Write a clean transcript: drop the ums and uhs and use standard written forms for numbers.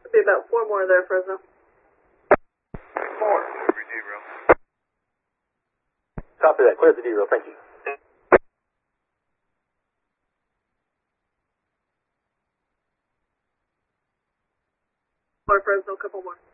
Should be about 4 more there, Fresno. 4, every D-room. Copy that. Clear the D-room. Thank you. Or Fresno, a couple more.